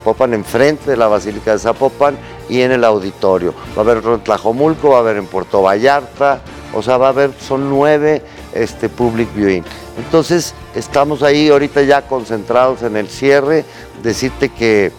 Zapopan, enfrente de la Basílica de Zapopan y en el auditorio. Va a haber en Tlajomulco, va a haber en Puerto Vallarta, o sea, va a haber, son 9 public viewing. Entonces, estamos ahí ahorita ya concentrados en el cierre. Decirte que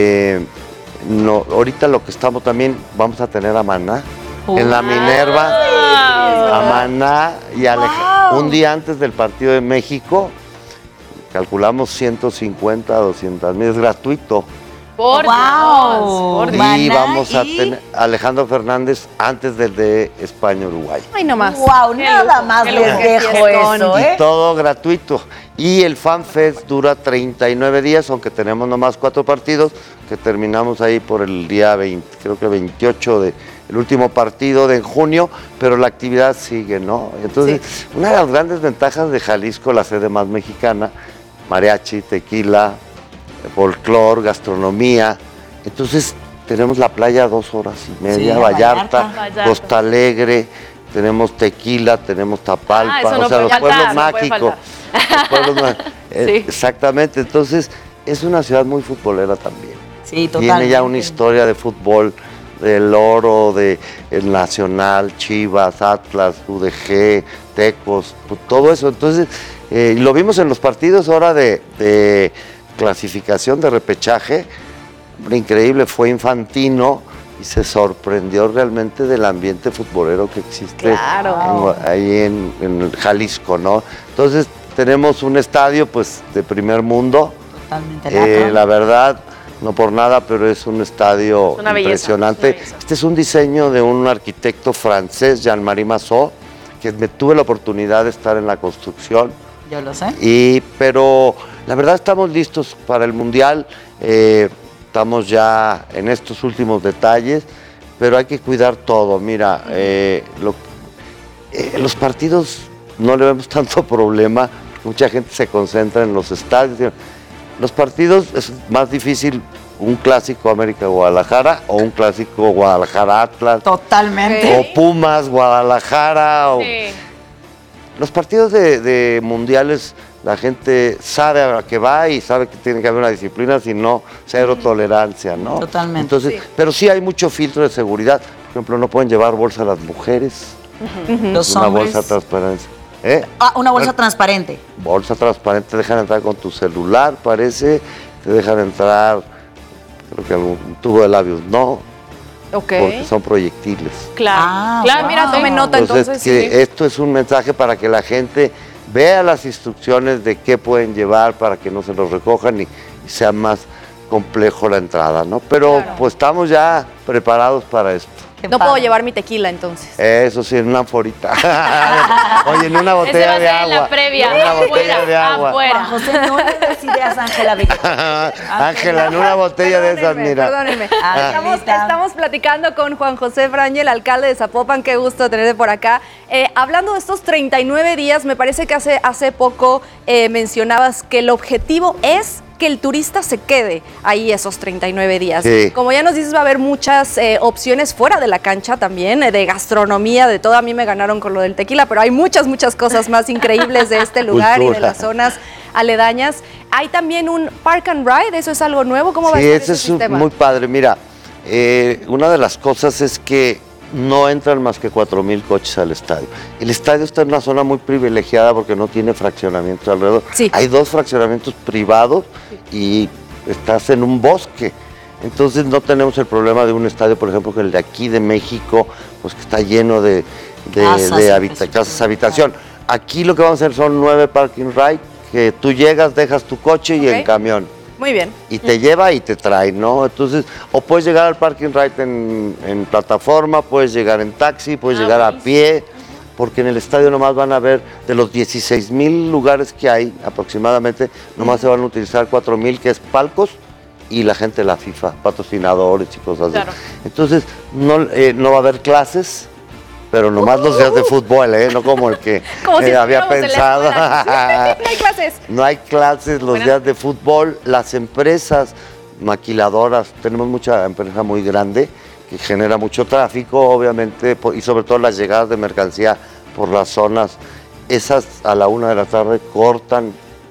ahorita lo que estamos también, vamos a tener a Maná en la Minerva, a Maná y un día antes del partido de México. Calculamos 150 a 200 mil, es gratuito. Por Dios. Y vamos a tener a Alejandro Fernández antes del de España-Uruguay. Ay, no más. Wow, nada más les dejo eso, Y todo gratuito. Y el Fan Fest dura 39 días, aunque tenemos nomás 4 partidos, que terminamos ahí por el día 20, creo que 28 el último partido de junio, pero la actividad sigue, ¿no? Entonces, una de las grandes ventajas de Jalisco, la sede más mexicana, mariachi, tequila, folclor, gastronomía. Entonces, tenemos la playa 2 horas y media, Vallarta, Costa Alegre, tenemos Tequila, tenemos Tapalpa, o sea, los pueblos mágicos. Exactamente, entonces, es una ciudad muy futbolera también. Sí, totalmente. Tiene ya una historia de fútbol, del Oro, el Nacional, Chivas, Atlas, UDG, Tecos, todo eso. Entonces, lo vimos en los partidos ahora de clasificación de repechaje. Increíble, fue Infantino y se sorprendió realmente del ambiente futbolero que existe ahí en Jalisco, ¿no? Entonces, tenemos un estadio pues de primer mundo. Totalmente. La verdad, no por nada, pero es un estadio impresionante. Este es un diseño de un arquitecto francés, Jean-Marie Massot, que tuve la oportunidad de estar en la construcción. Yo lo sé. Pero la verdad estamos listos para el Mundial. Estamos ya en estos últimos detalles, pero hay que cuidar todo. Mira, los partidos no le vemos tanto problema. Mucha gente se concentra en los estadios. Los partidos es más difícil un clásico América-Guadalajara o un clásico Guadalajara-Atlas. Totalmente. O Pumas-Guadalajara. Los partidos de mundiales, la gente sabe a qué va y sabe que tiene que haber una disciplina, si no, cero tolerancia, ¿no? Totalmente. Entonces, pero sí hay mucho filtro de seguridad. Por ejemplo, no pueden llevar bolsa las mujeres. Los una hombres. Bolsa transparente. Una bolsa transparente. Bolsa transparente, te dejan entrar con tu celular, parece, te dejan entrar, creo que algún tubo de labios, no, porque son proyectiles. Claro, mira, tomen nota entonces. Esto es un mensaje para que la gente vea las instrucciones de qué pueden llevar para que no se los recojan y sea más complejo la entrada, ¿no? Pero pues estamos ya preparados para esto. No puedo llevar mi tequila entonces. Eso sí, en una anforita. Oye, en una botella de agua. En la previa. En una botella de agua. Juan José, no le des ideas a Ángela Bella. Ángela, en una botella de esas, mira. Perdónenme. Estamos platicando con Juan José Frangel, alcalde de Zapopan. Qué gusto tenerte por acá. Hablando de estos 39 días, me parece que hace poco mencionabas que el objetivo es que el turista se quede ahí esos 39 días. Sí. Como ya nos dices, va a haber muchas opciones fuera de la cancha también, de gastronomía, de todo. A mí me ganaron con lo del tequila, pero hay muchas cosas más increíbles de este lugar y de las zonas aledañas. Hay también un Park and Ride, ¿eso es algo nuevo? ¿Cómo va a ser ese sistema? Muy padre. Mira, una de las cosas es que no entran más que 4,000 coches al estadio. El estadio está en una zona muy privilegiada porque no tiene fraccionamientos alrededor. Sí. Hay 2 fraccionamientos privados y estás en un bosque. Entonces no tenemos el problema de un estadio, por ejemplo, que el de aquí de México, pues que está lleno de casas habitación. Aquí lo que vamos a hacer son 9 parking ride, que tú llegas, dejas tu coche y en camión. Muy bien. Y te lleva y te trae, ¿no? Entonces, o puedes llegar al parking ride en plataforma, puedes llegar en taxi, puedes llegar a pie, porque en el estadio nomás van a ver, de los 16,000 lugares que hay aproximadamente, nomás se van a utilizar 4,000, que es palcos, y la gente de la FIFA, patrocinadores y cosas así. Claro. Entonces, no va a haber clases, pero nomás los días de fútbol, no como el que si había pensado. No hay clases. No hay clases los días de fútbol. Las empresas maquiladoras, tenemos mucha empresa muy grande que genera mucho tráfico, obviamente, y sobre todo las llegadas de mercancía por las zonas. Esas a la 1 de la tarde cortan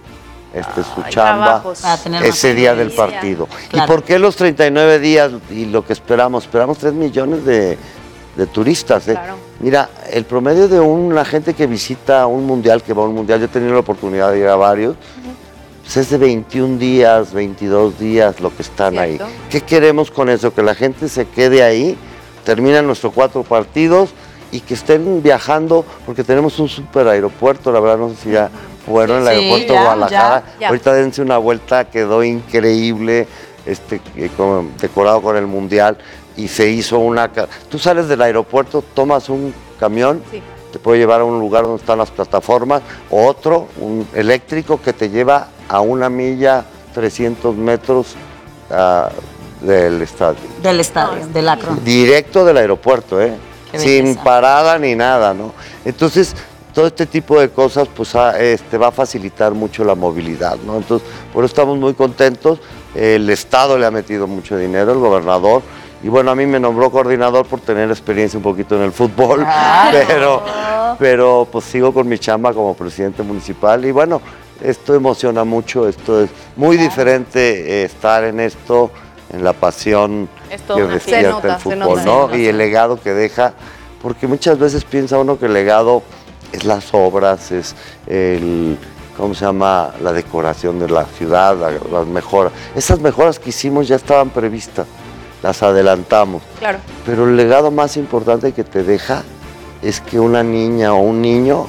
su chamba ese día del partido. Claro. ¿Y por qué los 39 días y lo que esperamos? Esperamos 3 millones de turistas. Claro. Mira, el promedio de una gente que visita un mundial, que va a un mundial, yo he tenido la oportunidad de ir a varios, pues es de 21 días, 22 días lo que están ahí. ¿Qué queremos con eso? Que la gente se quede ahí, terminan nuestros 4 partidos y que estén viajando, porque tenemos un super aeropuerto, la verdad no sé si ya fueron el aeropuerto de Guadalajara. Ya. Ahorita dense una vuelta, quedó increíble, decorado con el mundial. Y se hizo tú sales del aeropuerto, tomas un camión, te puede llevar a un lugar donde están las plataformas, o otro, un eléctrico que te lleva a 1 milla, 300 metros del estadio. Del estadio, del Akron. Directo del aeropuerto, sin parada ni nada, ¿no? Entonces, todo este tipo de cosas pues va a facilitar mucho la movilidad, ¿no? Entonces, por eso estamos muy contentos. El Estado le ha metido mucho dinero, el gobernador. Y bueno, a mí me nombró coordinador por tener experiencia un poquito en el fútbol, pero pues sigo con mi chamba como presidente municipal y bueno, esto emociona mucho, esto es muy diferente estar en esto, en la pasión que despierta el fútbol, ¿no? Y el legado que deja, porque muchas veces piensa uno que el legado es las obras, es ¿cómo se llama? La decoración de la ciudad, las mejoras. Esas mejoras que hicimos ya estaban previstas. Las adelantamos. Claro. Pero el legado más importante que te deja es que una niña o un niño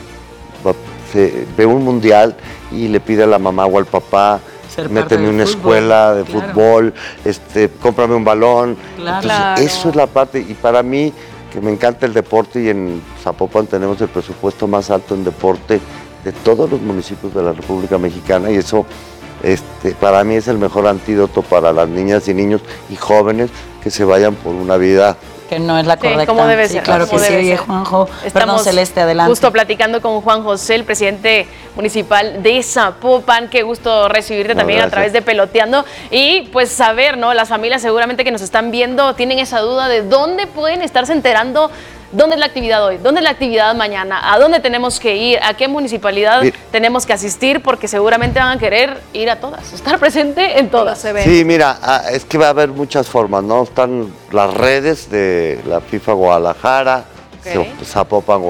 ve un mundial y le pide a la mamá o al papá, méteme en una escuela de fútbol, cómprame un balón. Claro. Entonces, eso es la parte, y para mí, que me encanta el deporte, y en Zapopan tenemos el presupuesto más alto en deporte de todos los municipios de la República Mexicana, y eso para mí es el mejor antídoto para las niñas y niños y jóvenes que se vayan por una vida que no es la correcta. Sí, como debe ser. Claro que sí. Oye, Juanjo, perdón, Celeste, adelante. Justo platicando con Juan José, el presidente municipal de Zapopan. Qué gusto recibirte también a través de Peloteando. Y pues saber, ¿no? Las familias seguramente que nos están viendo tienen esa duda de dónde pueden estarse enterando. ¿Dónde es la actividad hoy? ¿Dónde es la actividad mañana? ¿A dónde tenemos que ir? ¿A qué municipalidad tenemos que asistir? Porque seguramente van a querer ir a todas, estar presente en todas. Sí, mira, es que va a haber muchas formas, ¿no? Están las redes de la FIFA Guadalajara, Zapopan,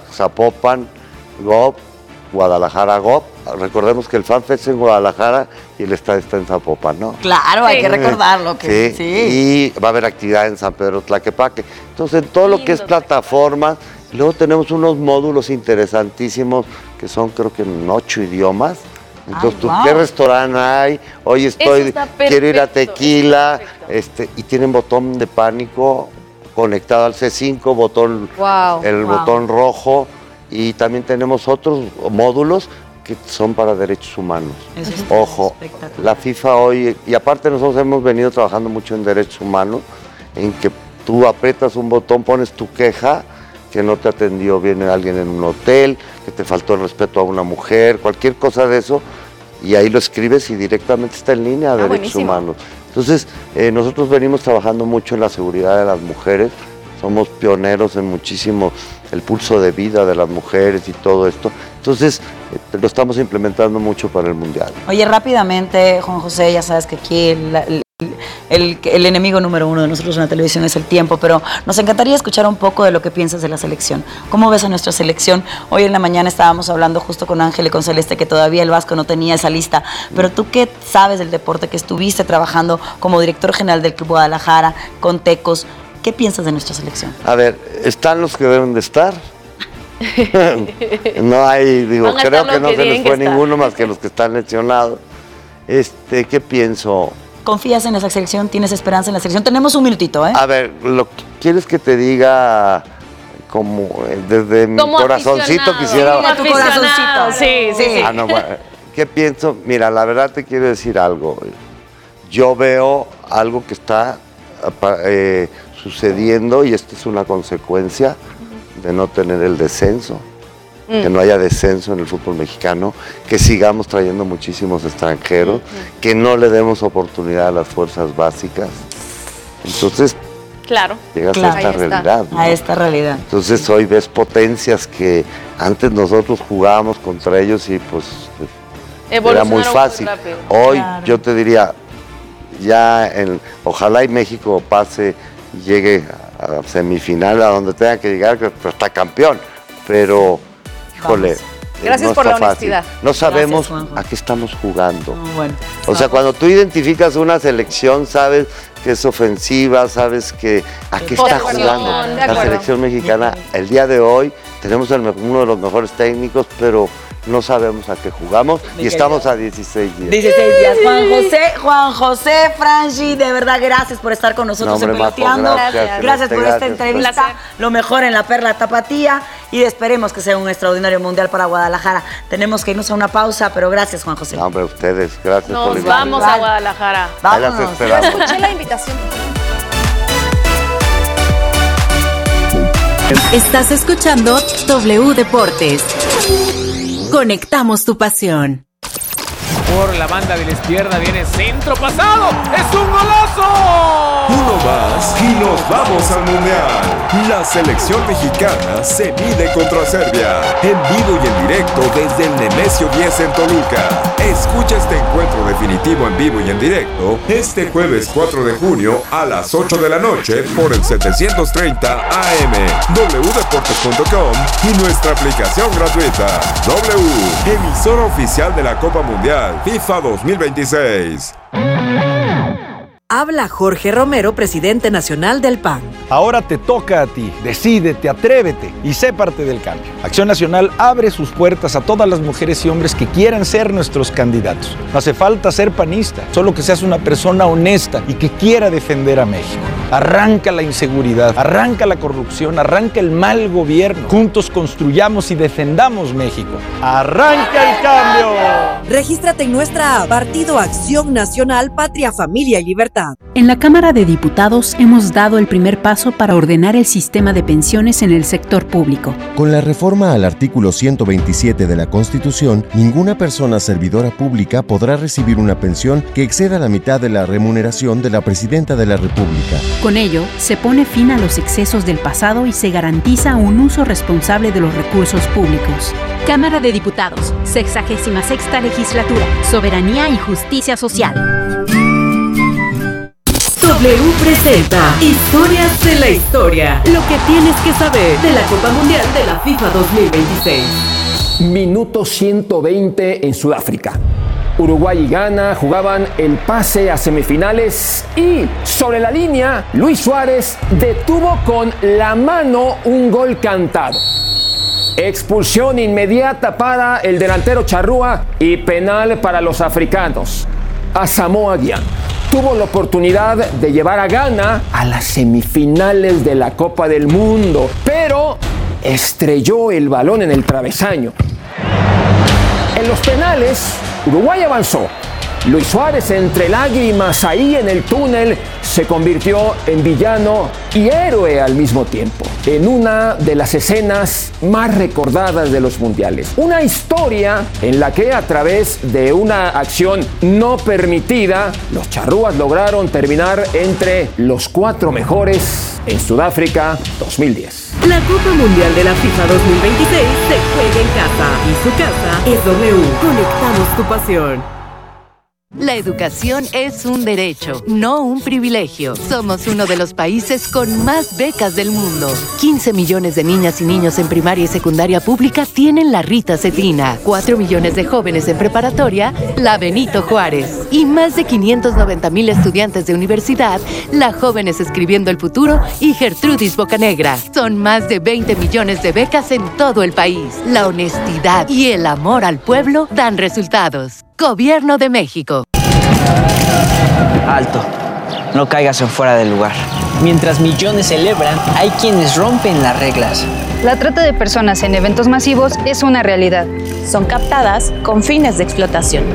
Guadalajara Gov. Recordemos que el FanFest es en Guadalajara y el estadio está en Zapopan, ¿no? Claro, hay que recordarlo. Y va a haber actividad en San Pedro Tlaquepaque. Entonces, en todo lo que es plataformas, luego tenemos unos módulos interesantísimos que son, creo que en 8 idiomas. Entonces, ¿qué restaurante hay? Hoy quiero ir a Tequila, y tienen botón de pánico conectado al C5, botón rojo, y también tenemos otros módulos que son para derechos humanos. Ojo, la FIFA hoy, y aparte nosotros hemos venido trabajando mucho en derechos humanos, en que tú aprietas un botón, pones tu queja, que no te atendió bien alguien en un hotel, que te faltó el respeto a una mujer, cualquier cosa de eso, y ahí lo escribes y directamente está en línea a derechos humanos. Entonces, nosotros venimos trabajando mucho en la seguridad de las mujeres, somos pioneros en muchísimo el pulso de vida de las mujeres y todo esto. Entonces, lo estamos implementando mucho para el Mundial. Oye, rápidamente, Juan José, ya sabes que aquí el enemigo número 1 de nosotros en la televisión es el tiempo, pero nos encantaría escuchar un poco de lo que piensas de la selección. ¿Cómo ves a nuestra selección? Hoy en la mañana estábamos hablando justo con Ángel y con Celeste que todavía el Vasco no tenía esa lista, pero tú qué sabes del deporte, que estuviste trabajando como director general del Club Guadalajara, con Tecos, ¿qué piensas de nuestra selección? A ver, ¿están los que deben de estar? No hay, creo que no se les fue ninguno más que los que están lesionados. ¿Qué pienso? ¿Confías en esa selección? ¿Tienes esperanza en la selección? Tenemos un minutito, A ver, ¿quieres que te diga como desde mi corazoncito quisiera? De tu corazoncito. Sí. No, bueno, ¿qué pienso? Mira, la verdad te quiero decir algo. Yo veo algo que está sucediendo y esto es una consecuencia de no tener el descenso, que no haya descenso en el fútbol mexicano, que sigamos trayendo muchísimos extranjeros, que no le demos oportunidad a las fuerzas básicas. Entonces, llegas a esta realidad, ¿no? A esta realidad. Entonces hoy ves potencias que antes nosotros jugábamos contra ellos y pues era muy fácil. Hoy yo te diría, ojalá y México pase y llegue a semifinal, a donde tenga que llegar, que está campeón. Pero, híjole, gracias no por la fácil. honestidad. No sabemos a qué estamos jugando. Bueno, o sea, cuando tú identificas una selección, sabes que es ofensiva, sabes que a qué está jugando. La selección mexicana, el día de hoy, tenemos uno de los mejores técnicos, pero no sabemos a qué jugamos y estamos a 16 días. 16 días. Juan José, Frangi, de verdad, gracias por estar con nosotros en Peloteando. Gracias por esta entrevista. Lo mejor en la Perla Tapatía y esperemos que sea un extraordinario mundial para Guadalajara. Tenemos que irnos a una pausa, pero gracias, Juan José. No, hombre, ustedes, gracias por la invitación. Nos vamos a Guadalajara. Vámonos. Ahí las esperamos. Escuché la invitación. Estás escuchando W Deportes. Conectamos tu pasión. Por la banda de la izquierda viene centro pasado. ¡Es un golazo! Uno más y nos vamos al Mundial. La selección mexicana se mide contra Serbia. En vivo y en directo desde el Nemesio 10 en Toluca. Escucha este encuentro definitivo en vivo y en directo este jueves 4 de junio a las 8 de la noche por el 730 AM, wdeportes.com y nuestra aplicación gratuita. W, emisora oficial de la Copa Mundial FIFA 2026. Habla Jorge Romero, presidente nacional del PAN. Ahora te toca a ti. Decídete, atrévete y sé parte del cambio. Acción Nacional abre sus puertas a todas las mujeres y hombres que quieran ser nuestros candidatos. No hace falta ser panista, solo que seas una persona honesta y que quiera defender a México. Arranca la inseguridad, arranca la corrupción, arranca el mal gobierno. Juntos construyamos y defendamos México. ¡Arranca el cambio! Regístrate en nuestra app Partido Acción Nacional, Patria, Familia y Libertad. En la Cámara de Diputados hemos dado el primer paso para ordenar el sistema de pensiones en el sector público. Con la reforma al artículo 127 de la Constitución, ninguna persona servidora pública podrá recibir una pensión que exceda la mitad de la remuneración de la Presidenta de la República. Con ello, se pone fin a los excesos del pasado y se garantiza un uso responsable de los recursos públicos. Cámara de Diputados, 66ª Legislatura, Soberanía y Justicia Social. W presenta Historias de la Historia. Lo que tienes que saber de la Copa Mundial de la FIFA 2026. Minuto 120 en Sudáfrica. Uruguay y Ghana jugaban el pase a semifinales y sobre la línea Luis Suárez detuvo con la mano un gol cantado. Expulsión inmediata para el delantero charrúa y penal para los africanos. Asamoah Gyan tuvo la oportunidad de llevar a Ghana a las semifinales de la Copa del Mundo, pero estrelló el balón en el travesaño. En los penales, Uruguay avanzó. Luis Suárez, entre lágrimas ahí en el túnel, se convirtió en villano y héroe al mismo tiempo, en una de las escenas más recordadas de los mundiales. Una historia en la que a través de una acción no permitida, los charrúas lograron terminar entre los 4 mejores en Sudáfrica 2010. La Copa Mundial de la FIFA 2026 se juega en casa y su casa es W. Conectamos tu pasión. La educación es un derecho, no un privilegio. Somos uno de los países con más becas del mundo. 15 millones de niñas y niños en primaria y secundaria pública tienen la Rita Cetina. 4 millones de jóvenes en preparatoria, la Benito Juárez. Y más de 590,000 estudiantes de universidad, la Jóvenes Escribiendo el Futuro y Gertrudis Bocanegra. Son más de 20 millones de becas en todo el país. La honestidad y el amor al pueblo dan resultados. Gobierno de México. Alto, no caigas en fuera del lugar. Mientras millones celebran, hay quienes rompen las reglas. La trata de personas en eventos masivos es una realidad. Son captadas con fines de explotación.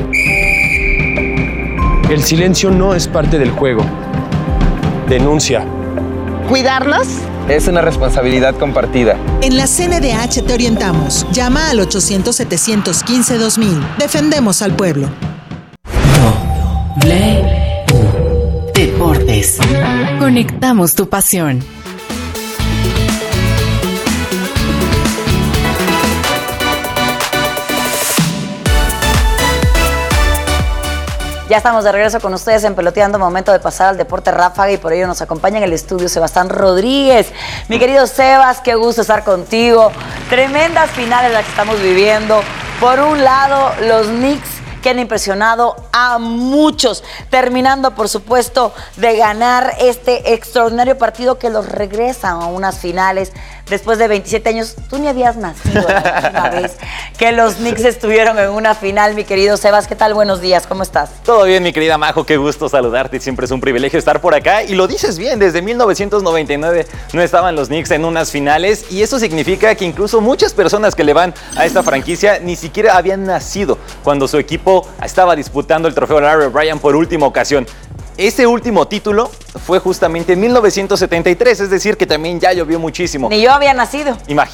El silencio no es parte del juego. Denuncia. ¿Cuidarnos? Es una responsabilidad compartida. En la CNDH te orientamos. Llama al 800-715-2000. Defendemos al pueblo. Deportes. Conectamos tu pasión. Ya estamos de regreso con ustedes en Peloteando, momento de pasar al deporte ráfaga y por ello nos acompaña en el estudio Sebastián Rodríguez. Mi querido Sebas, qué gusto estar contigo. Tremendas finales las que estamos viviendo. Por un lado, los Knicks que han impresionado a muchos, terminando por supuesto de ganar este extraordinario partido que los regresa a unas finales después de 27 años. Tú ni habías nacido la última vez que los Knicks estuvieron en una final, mi querido Sebas. ¿Qué tal? Buenos días, ¿cómo estás? Todo bien, mi querida Majo, qué gusto saludarte, siempre es un privilegio estar por acá y lo dices bien, desde 1999 no estaban los Knicks en unas finales y eso significa que incluso muchas personas que le van a esta franquicia ni siquiera habían nacido cuando su equipo estaba disputando el trofeo Larry O'Brien por última ocasión. Ese último título fue justamente en 1973, es decir, que también ya llovió muchísimo. Ni yo había nacido.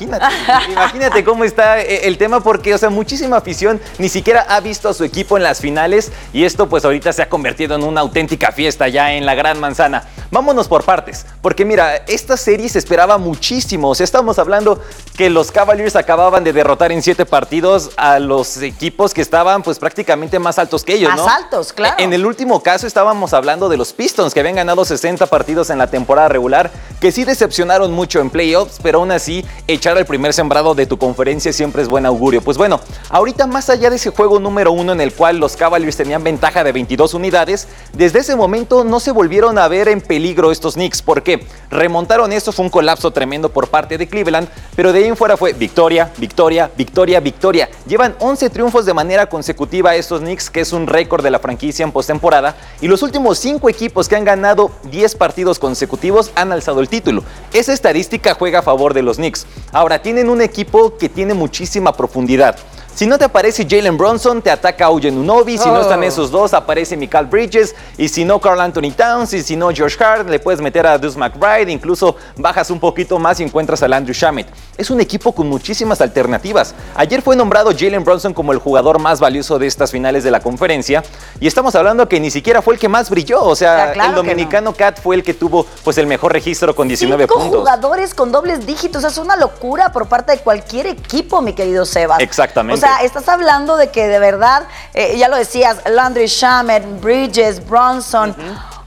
Imagínate cómo está el tema, porque, o sea, muchísima afición ni siquiera ha visto a su equipo en las finales y esto pues ahorita se ha convertido en una auténtica fiesta ya en la Gran Manzana. Vámonos por partes, porque mira, esta serie se esperaba muchísimo. O sea, estamos hablando que los Cavaliers acababan de derrotar en 7 partidos a los equipos que estaban pues prácticamente más altos que ellos, ¿no? Más altos, claro. En el último caso estábamos hablando de los Pistons, que habían ganado 60 partidos en la temporada regular, que sí decepcionaron mucho en playoffs, pero aún así echar al primer sembrado de tu conferencia siempre es buen augurio. Pues bueno, ahorita más allá de ese juego número 1 en el cual los Cavaliers tenían ventaja de 22 unidades, desde ese momento no se volvieron a ver en peligro estos Knicks. ¿Por qué? Remontaron esto, fue un colapso tremendo por parte de Cleveland, pero de ahí en fuera fue victoria, victoria, victoria, victoria. Llevan 11 triunfos de manera consecutiva estos Knicks, que es un récord de la franquicia en postemporada, y los últimos 5 equipos que han ganado 10 partidos consecutivos han alzado el título. Esa estadística juega a favor de los Knicks. Ahora, tienen un equipo que tiene muchísima profundidad. Si no te aparece Jalen Brunson, te ataca OG Anunoby. Si no están esos dos, aparece Mikal Bridges. Y si no, Karl Anthony Towns. Y si no, Josh Hart, le puedes meter a Deuce McBride. Incluso bajas un poquito más y encuentras a Landry Shamet. Es un equipo con muchísimas alternativas. Ayer fue nombrado Jalen Brunson como el jugador más valioso de estas finales de la conferencia. Y estamos hablando que ni siquiera fue el que más brilló. O sea, claro, el dominicano Cat fue el que tuvo pues el mejor registro con 19 puntos. 5 jugadores con dobles dígitos. Es una locura por parte de cualquier equipo, mi querido Sebas. Exactamente. O sea, estás hablando de que de verdad, ya lo decías, Landry Shamet, Bridges, Brunson,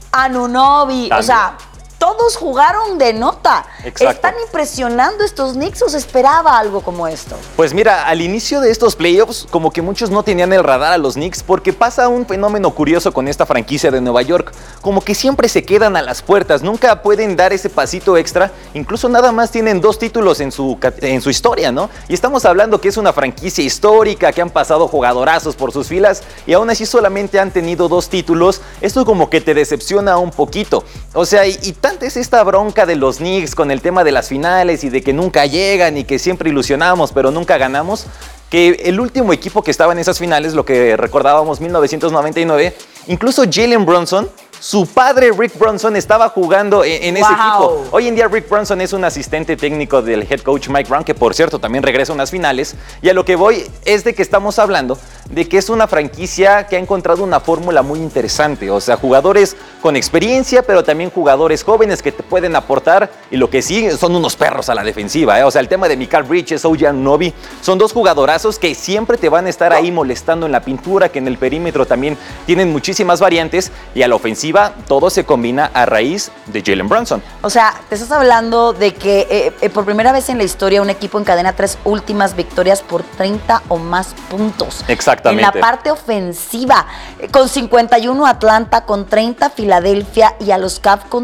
Anunoby, o sea, todos jugaron de nota. Exacto. ¿Están impresionando estos Knicks o se esperaba algo como esto? Pues mira, al inicio de estos playoffs, como que muchos no tenían el radar a los Knicks, porque pasa un fenómeno curioso con esta franquicia de Nueva York. Como que siempre se quedan a las puertas, nunca pueden dar ese pasito extra. Incluso nada más tienen 2 títulos en su historia, ¿no? Y estamos hablando que es una franquicia histórica, que han pasado jugadorazos por sus filas y aún así solamente han tenido 2 títulos. Esto como que te decepciona un poquito. O sea, y tanta es esta bronca de los Knicks con el tema de las finales y de que nunca llegan y que siempre ilusionamos pero nunca ganamos, que el último equipo que estaba en esas finales, lo que recordábamos, 1999, incluso Jalen Brunson, su padre Rick Brunson estaba jugando en ese equipo. Hoy en día Rick Brunson es un asistente técnico del head coach Mike Brown, que por cierto también regresa a unas finales. Y a lo que voy es de que estamos hablando de que es una franquicia que ha encontrado una fórmula muy interesante. O sea, jugadores con experiencia, pero también jugadores jóvenes que te pueden aportar. Y lo que sí, son unos perros a la defensiva, ¿eh? O sea, el tema de Mikal Bridges, OG Anunoby, son 2 jugadorazos que siempre te van a estar ahí molestando en la pintura, que en el perímetro también tienen muchísimas variantes. Y a la ofensiva todo se combina a raíz de Jalen Brunson. O sea, te estás hablando de que por primera vez en la historia un equipo encadena 3 últimas victorias por 30 o más puntos. Exactamente. En la parte ofensiva, con 51 Atlanta, con 30 Filadelfia y a los Cavs con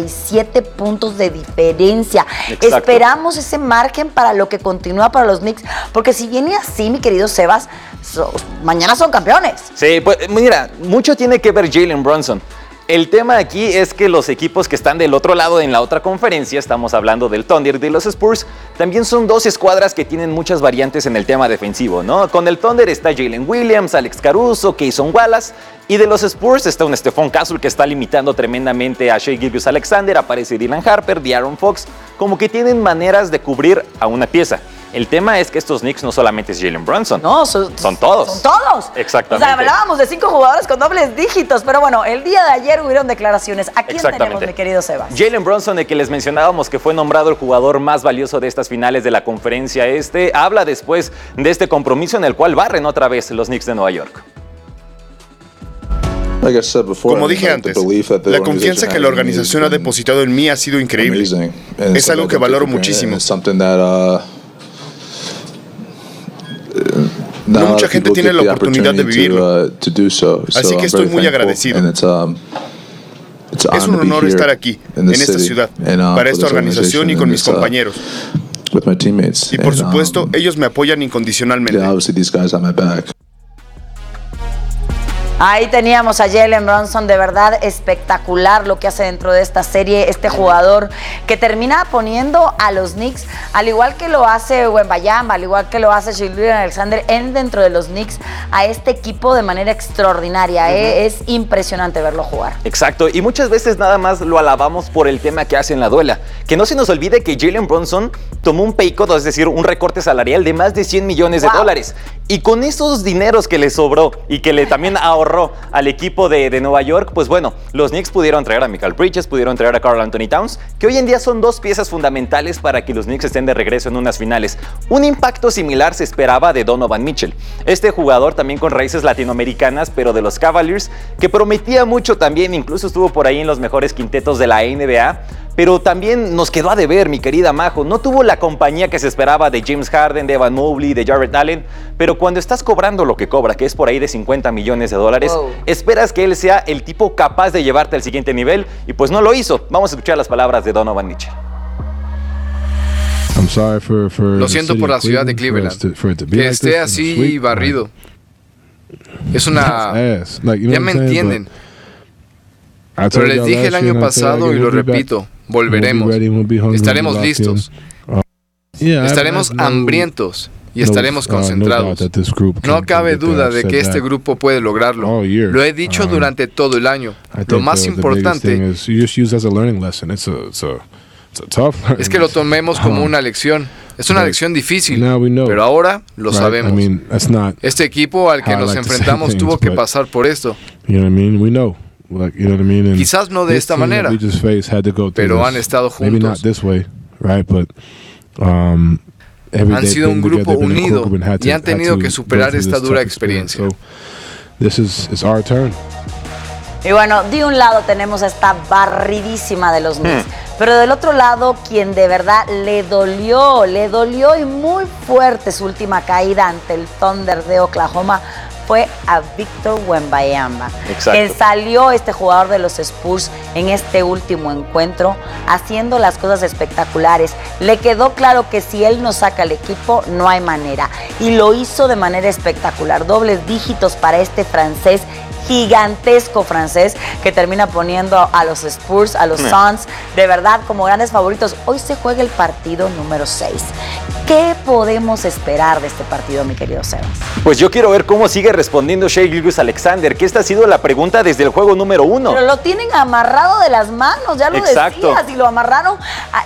37 puntos de diferencia. Exacto. Esperamos ese margen para lo que continúa para los Knicks, porque si viene así, mi querido Sebas, mañana son campeones. Sí, pues mira, mucho tiene que ver Jalen Brunson. El tema aquí es que los equipos que están del otro lado en la otra conferencia, estamos hablando del Thunder y de los Spurs, también son 2 escuadras que tienen muchas variantes en el tema defensivo, ¿no? Con el Thunder está Jalen Williams, Alex Caruso, Cason Wallace, y de los Spurs está un Stephon Castle que está limitando tremendamente a Shai Gilgeous-Alexander, aparece Dylan Harper, De'Aaron Fox, como que tienen maneras de cubrir a una pieza. El tema es que estos Knicks no solamente es Jalen Brunson. No, son todos. Son todos. Exactamente. O sea, hablábamos de 5 jugadores con dobles dígitos, pero bueno, el día de ayer hubieron declaraciones. ¿A quién tenemos, mi querido Sebas? Jalen Brunson, el que les mencionábamos que fue nombrado el jugador más valioso de estas finales de la conferencia habla después de este compromiso en el cual barren otra vez los Knicks de Nueva York. Como dije antes, la confianza que la organización ha depositado en mí ha sido increíble. Es algo que valoro muchísimo. No mucha gente tiene la oportunidad de vivirlo. Así que estoy muy agradecido. Es un honor estar aquí, en esta ciudad, para esta organización y con mis compañeros. Y por supuesto, ellos me apoyan incondicionalmente. Ahí teníamos a Jalen Brunson, de verdad espectacular lo que hace dentro de esta serie, este jugador que termina poniendo a los Knicks, al igual que lo hace Wembanyama, al igual que lo hace Shai Gilgeous-Alexander, dentro de los Knicks, a este equipo de manera extraordinaria. Es impresionante verlo jugar. Exacto, y muchas veces nada más lo alabamos por el tema que hace en la duela. Que no se nos olvide que Jalen Brunson tomó un pay cut, es decir, un recorte salarial de más de $100 millones. Y con esos dineros que le sobró y que le también ahorró al equipo de Nueva York, pues bueno, los Knicks pudieron traer a Mikal Bridges, pudieron traer a Karl Anthony Towns, que hoy en día son dos piezas fundamentales para que los Knicks estén de regreso en unas finales. Un impacto similar se esperaba de Donovan Mitchell, este jugador también con raíces latinoamericanas, pero de los Cavaliers, que prometía mucho también, incluso estuvo por ahí en los mejores quintetos de la NBA, pero también nos quedó a deber, mi querida Majo. No tuvo la compañía que se esperaba de James Harden, de Evan Mobley, de Jarrett Allen, pero cuando estás cobrando lo que cobra, que es por ahí de $50 millones, esperas que él sea el tipo capaz de llevarte al siguiente nivel, y pues no lo hizo. Vamos a escuchar las palabras de Donovan Mitchell. Lo siento por la ciudad de Cleveland, que esté así barrido. Es una... Ya me entienden. Pero les dije el año pasado y lo repito, volveremos. Estaremos listos. Estaremos hambrientos y estaremos concentrados. No cabe duda de que este grupo puede lograrlo. Lo he dicho durante todo el año. Lo más importante es que lo tomemos como una lección. Es una lección difícil, pero ahora lo sabemos. Este equipo al que nos enfrentamos tuvo que pasar por esto. Quizás no de esta manera, pero han estado juntos. Han sido un grupo unido y han tenido que superar esta dura experiencia. Y bueno, de un lado tenemos a esta barridísima de los Knicks, pero del otro lado, quien de verdad le dolió y muy fuerte su última caída ante el Thunder de Oklahoma fue a Victor Wembanyama. Que salió este jugador de los Spurs en este último encuentro haciendo las cosas espectaculares. Le quedó claro que si él no saca el equipo, no hay manera. Y lo hizo de manera espectacular. Dobles dígitos para este francés, gigantesco francés, que termina poniendo a los Spurs, a los Suns, de verdad como grandes favoritos. Hoy se juega el partido número 6. ¿Qué podemos esperar de este partido, mi querido Sebas? Pues yo quiero ver cómo sigue respondiendo Shai Gilgeous-Alexander, que esta ha sido la pregunta desde el juego número 1. Pero lo tienen amarrado de las manos, ya lo decías, y lo amarraron.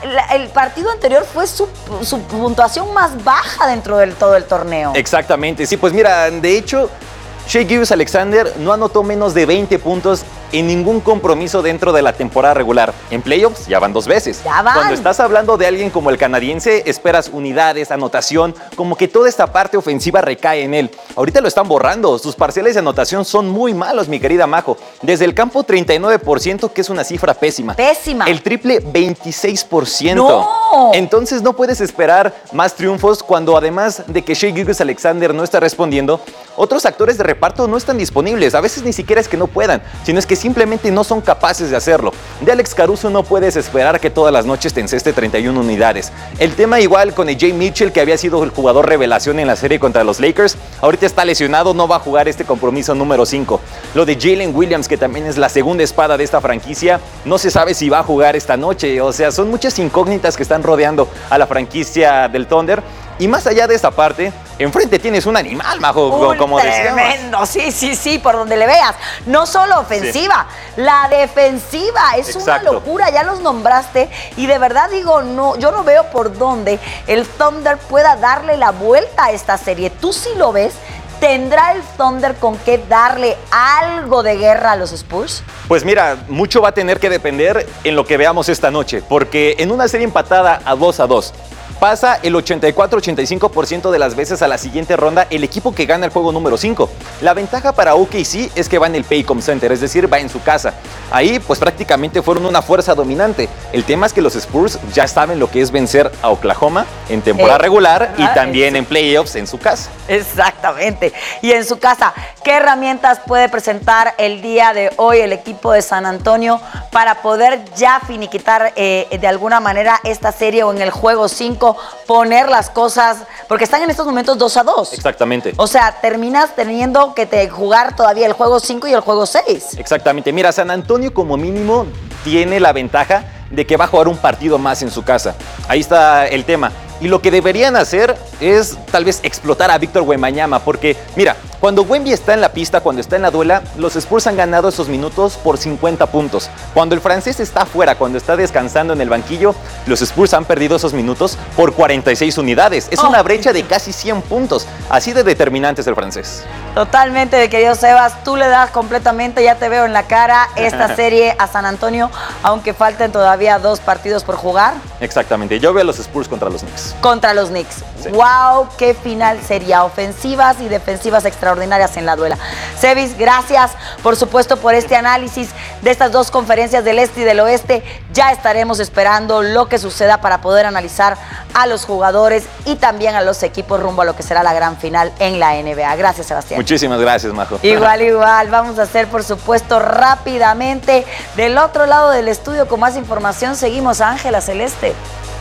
El partido anterior fue su puntuación más baja dentro del todo el torneo. Exactamente, sí, pues mira, de hecho, Shai Gilgeous-Alexander no anotó menos de 20 puntos en ningún compromiso dentro de la temporada regular. En playoffs ya van 2 veces. Cuando estás hablando de alguien como el canadiense, esperas unidades, anotación, como que toda esta parte ofensiva recae en él. Ahorita lo están borrando. Sus parciales de anotación son muy malos, mi querida Majo. Desde el campo, 39%, que es una cifra pésima. Pésima. El triple, 26%. ¡No! Entonces no puedes esperar más triunfos cuando, además de que Shai Gilgeous-Alexander no está respondiendo, otros actores de reparto no están disponibles. A veces ni siquiera es que no puedan, sino es que simplemente no son capaces de hacerlo. De Alex Caruso no puedes esperar que todas las noches te enceste 31 unidades. El tema igual con AJ Mitchell, que había sido el jugador revelación en la serie contra los Lakers, ahorita está lesionado, no va a jugar este compromiso número 5. Lo de Jalen Williams, que también es la segunda espada de esta franquicia, no se sabe si va a jugar esta noche. O sea, son muchas incógnitas que están rodeando a la franquicia del Thunder. Y más allá de esta parte, enfrente tienes un animal, Majo, como decíamos. Tremendo, sí, por donde le veas. No solo ofensiva, la defensiva es una locura, ya los nombraste. Y de verdad digo, no, yo no veo por dónde el Thunder pueda darle la vuelta a esta serie. ¿Tú sí lo ves? ¿Tendrá el Thunder con qué darle algo de guerra a los Spurs? Pues mira, mucho va a tener que depender en lo que veamos esta noche, porque en una serie empatada a 2-2, pasa el 84-85% de las veces a la siguiente ronda el equipo que gana el juego número 5. La ventaja para OKC es que va en el Paycom Center, es decir, va en su casa. Ahí pues prácticamente fueron una fuerza dominante. El tema es que los Spurs ya saben lo que es vencer a Oklahoma en temporada regular y también en playoffs en su casa. Exactamente. Y en su casa, ¿qué herramientas puede presentar el día de hoy el equipo de San Antonio para poder ya finiquitar de alguna manera esta serie o en el juego 5, poner las cosas, porque están en estos momentos 2-2? Exactamente. O sea, terminas teniendo que jugar todavía el juego 5 y el juego 6. Exactamente. Mira, San Antonio como mínimo tiene la ventaja de que va a jugar un partido más en su casa. Ahí está el tema. Y lo que deberían hacer es tal vez explotar a Víctor Wembanyama, porque mira, cuando Wemby está en la pista, cuando está en la duela, los Spurs han ganado esos minutos por 50 puntos. Cuando el francés está afuera, cuando está descansando en el banquillo, los Spurs han perdido esos minutos por 46 unidades. Es una brecha de casi 100 puntos. Así de determinante es el francés. Totalmente, mi querido Sebas, tú le das completamente, ya te veo en la cara, esta serie a San Antonio, aunque falten todavía 2 partidos por jugar. Exactamente, yo veo a los Spurs contra los Knicks. Contra los Knicks. Sí. ¡Wow! ¡Qué final sería! Ofensivas y defensivas extraordinarias en la duela. Sebis, gracias, por supuesto, por este análisis de estas 2 conferencias del Este y del Oeste. Ya estaremos esperando lo que suceda para poder analizar a los jugadores y también a los equipos rumbo a lo que será la gran final en la NBA. Gracias, Sebastián. Muchísimas gracias, Majo. Igual. Vamos a hacer, por supuesto, rápidamente del otro lado del estudio con más información. Seguimos a Ángela Celeste.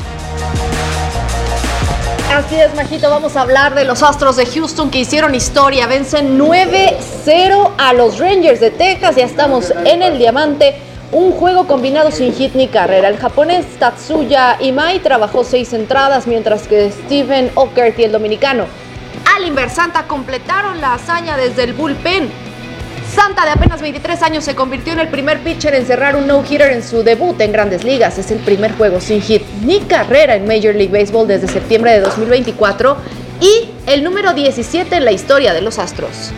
Así es, Majito, vamos a hablar de los Astros de Houston que hicieron historia, vencen 9-0 a los Rangers de Texas, ya estamos en el diamante, un juego combinado sin hit ni carrera. El japonés Tatsuya Imai trabajó 6 entradas, mientras que Stephen Ockert y el dominicano Alimber Santa completaron la hazaña desde el bullpen. Santa, de apenas 23 años, se convirtió en el primer pitcher en cerrar un no-hitter en su debut en Grandes Ligas. Es el primer juego sin hit ni carrera en Major League Baseball desde septiembre de 2024 y el número 17 en la historia de los Astros.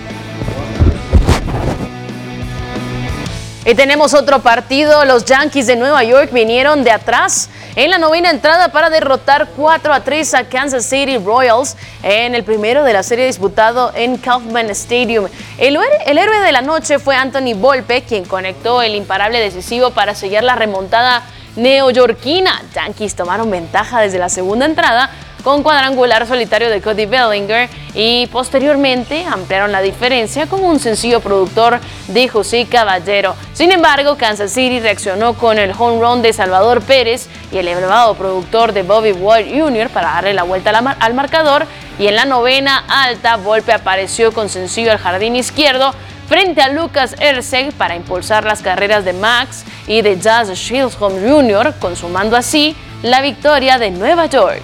Y tenemos otro partido. Los Yankees de Nueva York vinieron de atrás en la 9ª entrada para derrotar 4-3 a Kansas City Royals en el primero de la serie disputado en Kauffman Stadium. El héroe de la noche fue Anthony Volpe, quien conectó el imparable decisivo para sellar la remontada neoyorquina. Yankees tomaron ventaja desde la segunda entrada con cuadrangular solitario de Cody Bellinger y posteriormente ampliaron la diferencia con un sencillo productor de José Caballero. Sin embargo, Kansas City reaccionó con el home run de Salvador Pérez y el elevado productor de Bobby Witt Jr. para darle la vuelta al marcador, y en la 9ª alta Volpe apareció con sencillo al jardín izquierdo frente a Lucas Erceg para impulsar las carreras de Max y de Jazz Chisholm Jr., consumando así la victoria de Nueva York.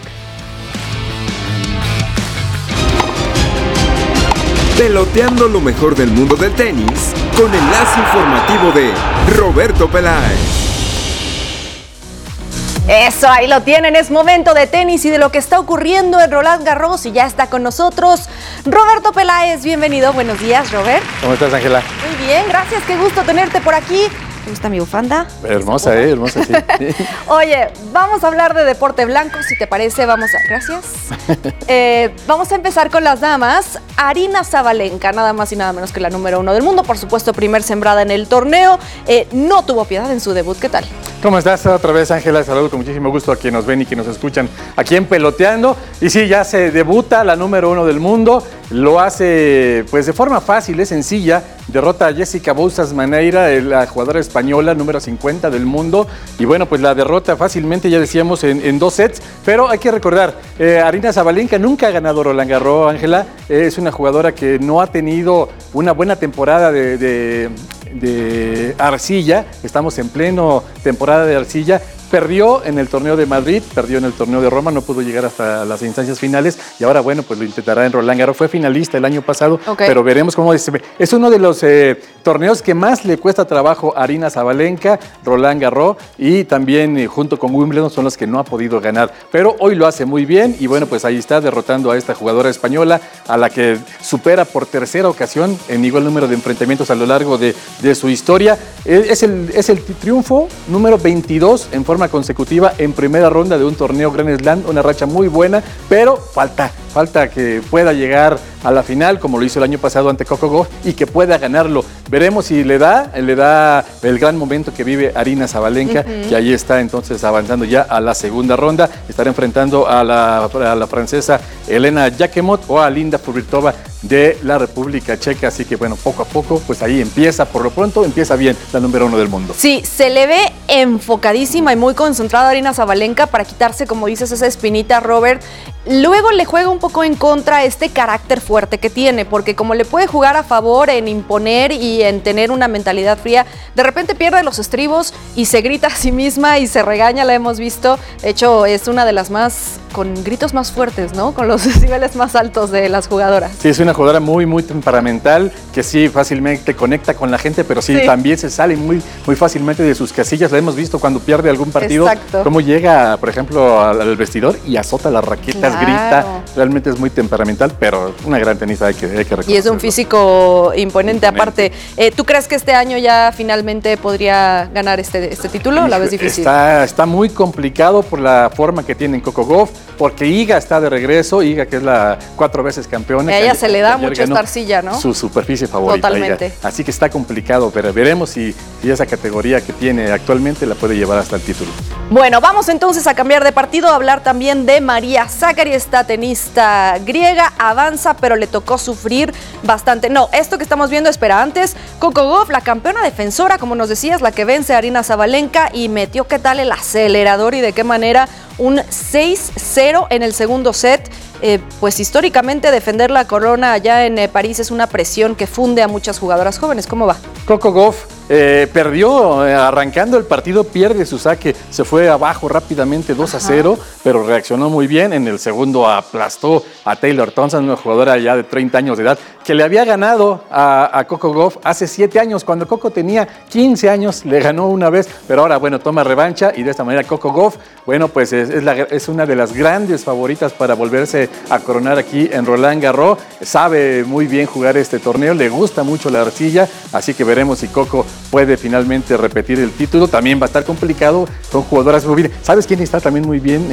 Peloteando lo mejor del mundo del tenis con el enlace informativo de Roberto Peláez. Eso, ahí lo tienen, es momento de tenis y de lo que está ocurriendo en Roland Garros, y ya está con nosotros Roberto Peláez. Bienvenido, buenos días, Robert. ¿Cómo estás, Ángela? Muy bien, gracias, qué gusto tenerte por aquí. ¿Te gusta mi bufanda? Hermosa, hermosa, sí. Oye, vamos a hablar de deporte blanco, si te parece, Gracias. Vamos a empezar con las damas. Aryna Sabalenka, nada más y nada menos que la número 1 del mundo, por supuesto, primer sembrada en el torneo, no tuvo piedad en su debut. ¿Qué tal? ¿Cómo estás? Otra vez, Ángela, saludo con muchísimo gusto a quienes nos ven y quienes nos escuchan aquí en Peloteando. Y sí, ya se debuta la número 1 del mundo, lo hace pues de forma fácil, es sencilla, derrota a Jessica Bouzas Maneira, la jugadora española número 50 del mundo, y bueno, pues la derrota fácilmente, ya decíamos, en 2 sets, pero hay que recordar, Aryna Sabalenka nunca ha ganado Roland Garros, Ángela, es una jugadora que no ha tenido una buena temporada de arcilla, estamos en pleno temporada de arcilla. Perdió en el torneo de Madrid, perdió en el torneo de Roma, no pudo llegar hasta las instancias finales y ahora, bueno, pues lo intentará en Roland Garros. Fue finalista el año pasado, pero veremos cómo es uno de los torneos que más le cuesta trabajo a Aryna Sabalenka, Roland Garros, y también junto con Wimbledon son los que no ha podido ganar. Pero hoy lo hace muy bien y bueno, pues ahí está derrotando a esta jugadora española, a la que supera por tercera ocasión en igual número de enfrentamientos a lo largo de su historia. Es el triunfo número 22 en forma forma consecutiva en primera ronda de un torneo Grand Slam, una racha muy buena, pero falta que pueda llegar a la final, como lo hizo el año pasado ante Coco Gauff, y que pueda ganarlo. Veremos si le da el gran momento que vive Aryna Sabalenka, que ahí está entonces avanzando ya a la segunda ronda. Estará enfrentando a la francesa Elena Jakemot o a Linda Fruhvirtova de la República Checa. Así que bueno, poco a poco, pues ahí empieza, por lo pronto, empieza bien la número 1 del mundo. Sí, se le ve enfocadísima y muy concentrada a Aryna Sabalenka para quitarse, como dices, esa espinita, Robert. Luego le juega un poco en contra este carácter fuerte que tiene, porque como le puede jugar a favor en imponer y en tener una mentalidad fría, de repente pierde los estribos y se grita a sí misma y se regaña, la hemos visto. De hecho, es una de las más, con gritos más fuertes, ¿no? Con los decibeles más altos de las jugadoras. Sí, es una jugadora muy, muy temperamental, que sí fácilmente conecta con la gente, pero sí. También se sale muy, muy fácilmente de sus casillas. La hemos visto cuando pierde algún partido. Exacto. Cómo llega, por ejemplo, al vestidor y azota las raquetas, grita. Realmente es muy temperamental, pero una gran tenista hay que reconocerlo. Y es un físico imponente. Aparte. ¿Tú crees que este año ya finalmente podría ganar este título? ¿La ves difícil? Está muy complicado por la forma que tiene Coco Gauff, porque Iga está de regreso, Iga que es la 4 veces campeona. A ella se le da mucho esta arcilla, ¿no? Su superficie favorita. Totalmente. Iga. Así que está complicado, pero veremos si esa categoría que tiene actualmente la puede llevar hasta el título. Bueno, vamos entonces a cambiar de partido, a hablar también de María Sakkari, esta tenista griega, avanza, pero le tocó sufrir bastante. No, esto que estamos viendo, espera, antes, Coco Gauff, la campeona defensora, como nos decías, la que vence a Aryna Sabalenka y metió, ¿qué tal el acelerador y de qué manera? Un 6-0 en el segundo set. Pues históricamente defender la corona allá en París es una presión que funde a muchas jugadoras jóvenes. ¿Cómo va? Coco Gauff perdió, arrancando el partido, pierde su saque, se fue abajo rápidamente 2-0, pero reaccionó muy bien. En el segundo aplastó a Taylor Townsend, una jugadora ya de 30 años de edad, que le había ganado a Coco Gauff hace 7 años, cuando Coco tenía 15 años, le ganó una vez, pero ahora, bueno, toma revancha y de esta manera Coco Gauff, bueno, pues es una de las grandes favoritas para volverse a coronar aquí en Roland Garros. Sabe muy bien jugar este torneo, le gusta mucho la arcilla, así que veremos si Coco puede finalmente repetir el título. También va a estar complicado con jugadoras muy bien. ¿Sabes quién está también muy bien?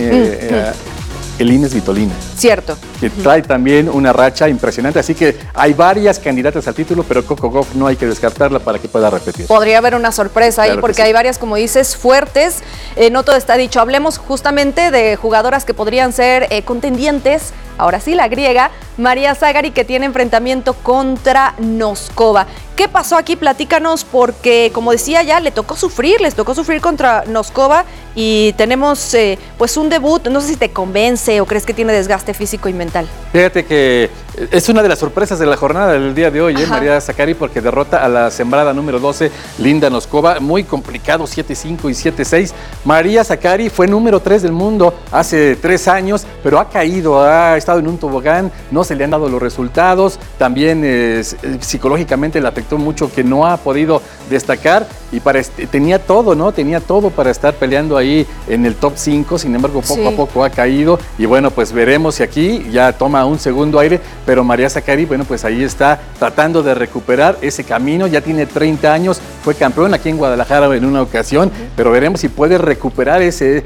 Elina Svitolina. Cierto. Que trae también una racha impresionante, así que hay varias candidatas al título, pero Coco Gauff no hay que descartarla para que pueda repetir. Podría haber una sorpresa ahí, porque hay varias, como dices, fuertes. No todo está dicho. Hablemos justamente de jugadoras que podrían ser contendientes. Ahora sí, la griega, María Sakkari, que tiene enfrentamiento contra Noskova. ¿Qué pasó aquí? Platícanos, porque como decía ya, les tocó sufrir contra Noskova y tenemos pues un debut. No sé si te convence o crees que tiene desgaste físico y mental. Fíjate que es una de las sorpresas de la jornada del día de hoy, María Sakkari, porque derrota a la sembrada número 12, Linda Noskova. Muy complicado, 7-5 y 7-6. María Sakkari fue número 3 del mundo hace 3 años, pero ha caído, ha estado en un tobogán, no se le han dado los resultados. También psicológicamente le afectó mucho que no ha podido destacar y tenía todo, ¿no? Tenía todo para estar peleando ahí en el top 5, sin embargo poco a poco ha caído y bueno, pues veremos si aquí ya toma un segundo aire, pero María Sakkari, bueno, pues ahí está tratando de recuperar ese camino, ya tiene 30 años, fue campeón aquí en Guadalajara en una ocasión, pero veremos si puede recuperar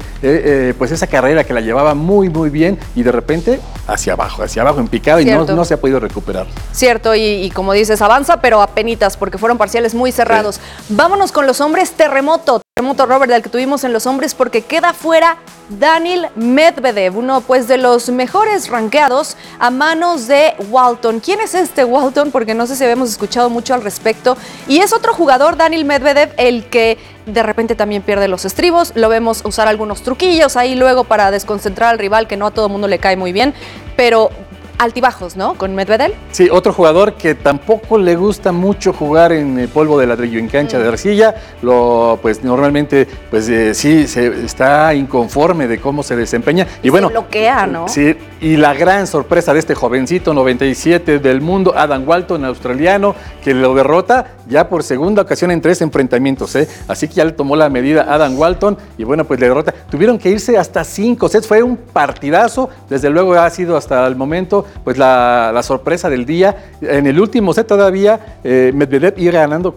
pues esa carrera que la llevaba muy, muy bien y de repente hacia abajo en picado. Cierto. Y no se ha podido recuperar. Cierto, y como dices, avanza, pero apenitas, porque fueron parciales muy cerrados. Sí. Vámonos con los hombres. Terremoto, Robert, del que tuvimos en los hombres, porque queda fuera Daniil Medvedev, uno pues de los mejores rankeados a manos de Walton. ¿Quién es este Walton? Porque no sé si habíamos escuchado mucho al respecto. Y es otro jugador, Daniil Medvedev, el que de repente también pierde los estribos. Lo vemos usar algunos truquillos ahí luego para desconcentrar al rival, que no a todo mundo le cae muy bien, pero altibajos, ¿no? Con Medvedev. Sí, otro jugador que tampoco le gusta mucho jugar en polvo de ladrillo, en cancha de arcilla. Pues normalmente, pues sí, está inconforme de cómo se desempeña. Y bueno, se bloquea, ¿no? Sí, y la gran sorpresa de este jovencito, 97 del mundo, Adam Walton, australiano, que lo derrota ya por segunda ocasión en 3 enfrentamientos, Así que ya le tomó la medida Adam Walton y bueno, pues le derrota. Tuvieron que irse hasta 5 sets, fue un partidazo, desde luego ha sido hasta el momento pues la sorpresa del día. En el último set todavía Medvedev iba ganando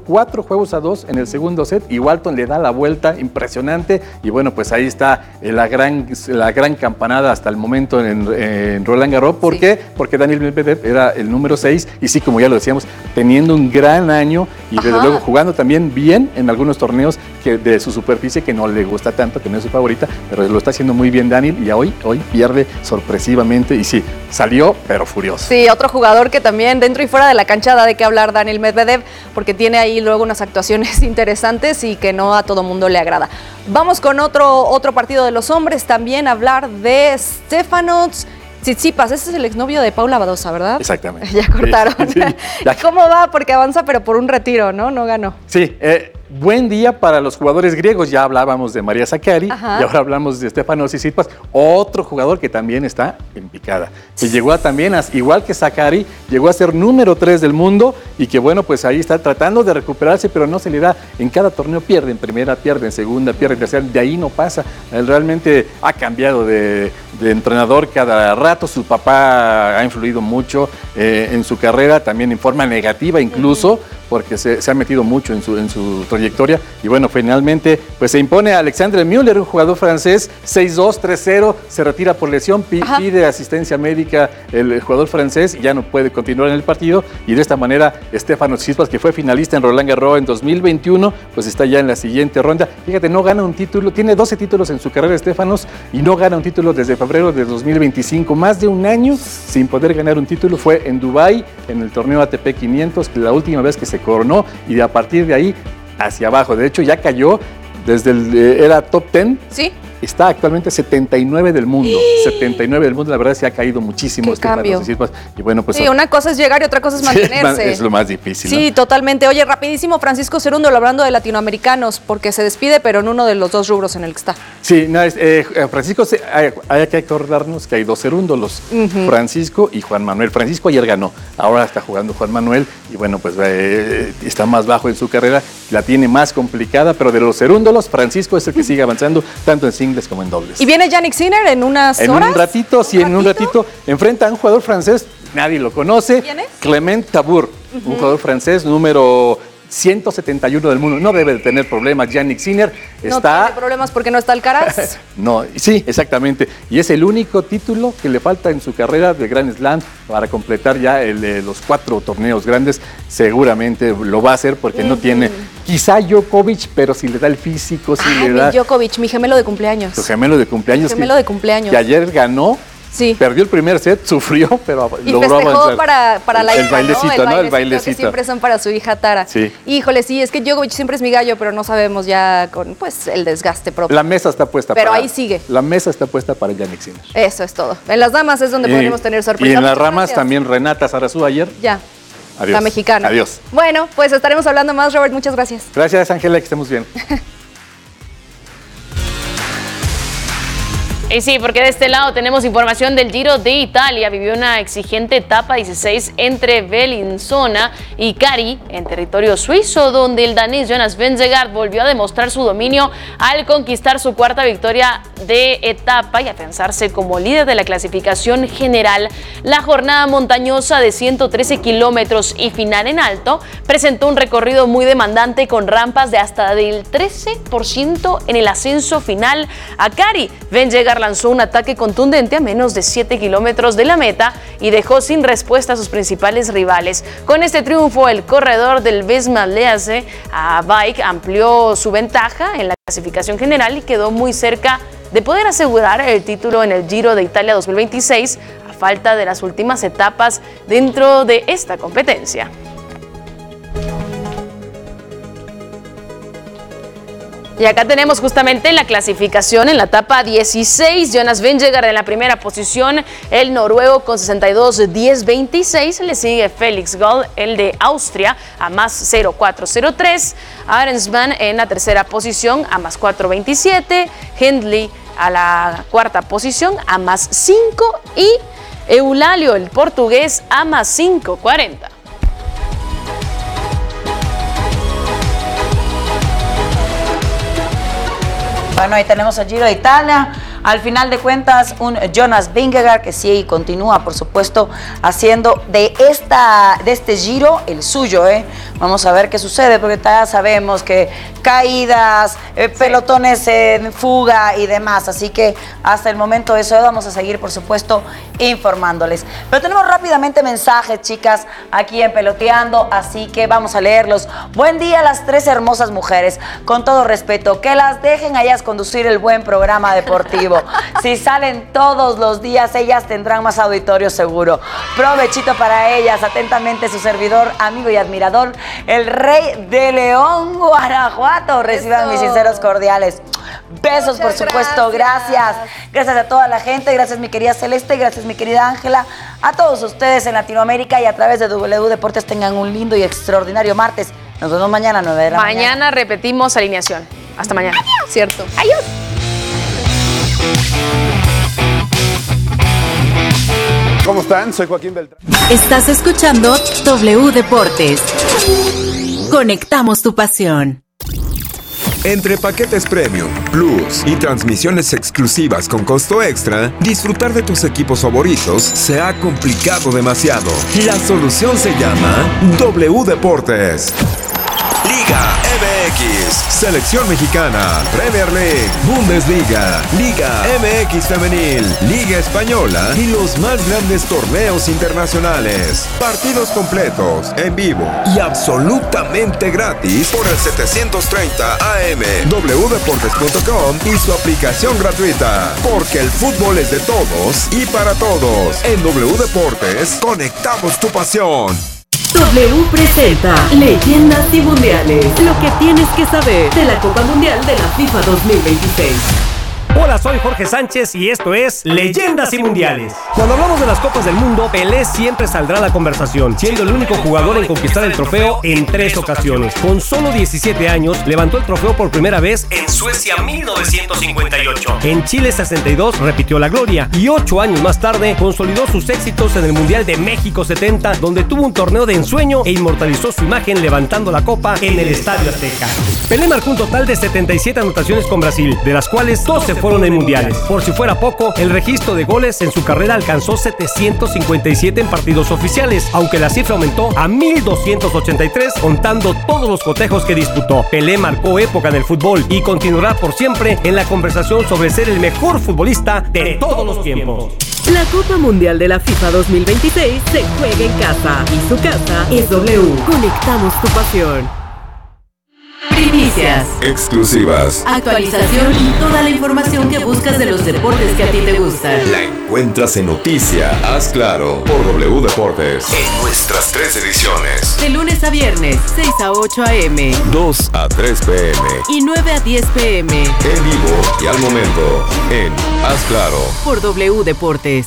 4-2 en el segundo set y Walton le da la vuelta impresionante y bueno, pues ahí está la gran campanada hasta el momento en Roland Garros. ¿Por qué? Porque Daniil Medvedev era el número 6 y sí, como ya lo decíamos, teniendo un gran año y desde luego jugando también bien en algunos torneos de su superficie que no le gusta tanto, que no es su favorita, pero lo está haciendo muy bien Daniil y hoy pierde sorpresivamente y sí, salió pero furioso. Sí, otro jugador que también dentro y fuera de la cancha da de qué hablar, Daniil Medvedev, porque tiene ahí luego unas actuaciones interesantes y que no a todo mundo le agrada. Vamos con otro partido de los hombres, también hablar de Stefanos Tsitsipas. Este es el exnovio de Paula Badosa, ¿verdad? Exactamente. Ya cortaron. Sí. ¿Cómo va? Porque avanza, pero por un retiro, ¿no? No ganó. Sí, buen día para los jugadores griegos. Ya hablábamos de María Sakkari y ahora hablamos de Stefanos Tsitsipas, otro jugador que también está en picada, que llegó también, igual que Sakkari, llegó a ser número 3 del mundo y que bueno, pues ahí está tratando de recuperarse, pero no se le da. En cada torneo pierde, en primera pierde, en segunda pierde, en tercera, de ahí no pasa. Él realmente ha cambiado de entrenador cada rato. Su papá ha influido mucho en su carrera, también en forma negativa incluso, porque se ha metido mucho en su trayectoria. Y bueno, finalmente pues se impone a Alexandre Müller, un jugador francés, 6-2, 3-0, se retira por lesión, pide asistencia médica el jugador francés y ya no puede continuar en el partido. Y de esta manera, Stefanos Tsitsipas, que fue finalista en Roland Garros en 2021, pues está ya en la siguiente ronda. Fíjate, no gana un título, tiene 12 títulos en su carrera Stefanos y no gana un título desde febrero de 2025. Más de un año sin poder ganar un título. Fue en Dubái, en el torneo ATP 500, que la última vez que se coronó, y a partir de ahí hacia abajo. De hecho, ya cayó desde era top 10. Sí. Está actualmente 79 del mundo. 79 del mundo, la verdad se ha caído muchísimo. Qué cambio. Y bueno, pues, sí, una cosa es llegar y otra cosa es mantenerse. Sí, es lo más difícil. Sí, ¿no? Totalmente. Oye, rapidísimo, Francisco Cerúndolo, hablando de latinoamericanos, porque se despide, pero en uno de los dos rubros en el que está. Sí, no, Francisco, hay que acordarnos que hay dos Cerúndolos, Francisco y Juan Manuel. Francisco ayer ganó, ahora está jugando Juan Manuel y bueno, pues está más bajo en su carrera, la tiene más complicada, pero de los Cerúndolos, Francisco es el que sigue avanzando, tanto en singles como en dobles. ¿Y viene Yannick Sinner en unas horas? En un ratito, sí, en un ratito. Enfrenta a un jugador francés, nadie lo conoce. ¿Quién es? Clement Tabour, un jugador francés, número 171 del mundo. No debe de tener problemas. Yannick Sinner está... No tiene problemas porque no está Alcaraz. No, sí, exactamente. Y es el único título que le falta en su carrera de Grand Slam para completar ya los 4 torneos grandes. Seguramente lo va a hacer porque no tiene... Quizá Djokovic, pero si le da el físico, si le da... Djokovic, mi gemelo de cumpleaños. Tu gemelo de cumpleaños. Que ayer ganó. Sí. Perdió el primer set, sufrió, pero y logró avanzar. para la hija, el bailecito, ¿no? El bailecito. Que siempre son para su hija Tara. Sí. Híjole, sí, es que Djokovic siempre es mi gallo, pero no sabemos ya con pues el desgaste propio. La mesa está puesta pero ahí sigue. La mesa está puesta para Yannick Sinner. Eso es todo. En las damas es donde podríamos tener sorpresas. Y en las ramas también Renata Zarazú ayer. Ya. Adiós. La mexicana. Adiós. Bueno, pues estaremos hablando más, Robert. Muchas gracias. Gracias, Ángela, que estemos bien. Y sí, porque de este lado tenemos información del Giro de Italia. Vivió una exigente etapa 16 entre Bellinzona y Cari en territorio suizo, donde el danés Jonas Vingegaard volvió a demostrar su dominio al conquistar su 4ª victoria de etapa y afianzarse como líder de la clasificación general. La jornada montañosa de 113 kilómetros y final en alto presentó un recorrido muy demandante con rampas de hasta del 13% en el ascenso final. A Cari, Vingegaard lanzó un ataque contundente a menos de 7 kilómetros de la meta y dejó sin respuesta a sus principales rivales. Con este triunfo, el corredor del Visma Lease a Bike amplió su ventaja en la clasificación general y quedó muy cerca de poder asegurar el título en el Giro de Italia 2026 a falta de las últimas etapas dentro de esta competencia. Y acá tenemos justamente la clasificación en la etapa 16. Jonas Vingegaard en la primera posición, el noruego con 62.10.26. Le sigue Felix Gall, el de Austria, a más 0.403. Arensman en la tercera posición, a más 4.27. Hindley a la 4ª posición, a más 5. Y Eulalio, el portugués, a más 5.40. Bueno, ahí tenemos el Giro de Italia, Al final de cuentas, un Jonas Vingegaard que sí continúa, por supuesto, haciendo de este Giro el suyo, ¿eh? Vamos a ver qué sucede, porque ya sabemos que caídas, pelotones en fuga y demás. Así que hasta el momento de eso vamos a seguir, por supuesto, informándoles. Pero tenemos rápidamente mensajes, chicas, aquí en Peloteando, así que vamos a leerlos. Buen día a las 3 hermosas mujeres. Con todo respeto, que las dejen a ellas conducir el buen programa deportivo. Si salen todos los días, ellas tendrán más auditorio seguro. Provechito para ellas. Atentamente, su servidor, amigo y admirador, el Rey de León, Guanajuato. Reciban mis sinceros cordiales. Besos, por supuesto, gracias. Gracias a toda la gente, gracias mi querida Celeste, gracias mi querida Ángela, a todos ustedes en Latinoamérica y a través de W Deportes. Tengan un lindo y extraordinario martes. Nos vemos mañana a 9 de la mañana. Mañana repetimos alineación. Hasta mañana. Adiós. Cierto. Adiós. ¿Cómo están? Soy Joaquín Beltrán. Estás escuchando W Deportes. Conectamos tu pasión. Entre paquetes Premium, Plus y transmisiones exclusivas con costo extra, disfrutar de tus equipos favoritos se ha complicado demasiado. La solución se llama W Deportes. Liga MX, Selección Mexicana, Premier League, Bundesliga, Liga MX Femenil, Liga Española y los más grandes torneos internacionales. Partidos completos, en vivo y absolutamente gratis por el 730 AM, wdeportes.com y su aplicación gratuita. Porque el fútbol es de todos y para todos. En W Deportes, conectamos tu pasión. W presenta Leyendas y Mundiales. Lo que tienes que saber de la Copa Mundial de la FIFA 2026. Hola, soy Jorge Sánchez y esto es Leyendas y Mundiales. Cuando hablamos de las Copas del Mundo, Pelé siempre saldrá a la conversación, siendo el único jugador en conquistar el trofeo en 3 ocasiones. Con solo 17 años, levantó el trofeo por primera vez en Suecia 1958. En Chile 62 repitió la gloria y 8 años más tarde consolidó sus éxitos en el Mundial de México 70, donde tuvo un torneo de ensueño e inmortalizó su imagen levantando la copa en el Estadio Azteca. Pelé marcó un total de 77 anotaciones con Brasil, de las cuales 12 fueron en mundiales. Por si fuera poco, el registro de goles en su carrera alcanzó 757 en partidos oficiales, aunque la cifra aumentó a 1,283 contando todos los cotejos que disputó. Pelé marcó época en el fútbol y continuará por siempre en la conversación sobre ser el mejor futbolista de todos los tiempos. La Copa Mundial de la FIFA 2026 se juega en casa y su casa es W. Conectamos tu pasión. Primicias, exclusivas, actualización y toda la información que buscas de los deportes que a ti te gustan. La encuentras en Noticia, Haz Claro, por W Deportes, en nuestras 3 ediciones. De lunes a viernes, 6 a 8 a.m., 2 a 3 p.m. y 9 a 10 p.m. En vivo y al momento, en Haz Claro, por W Deportes.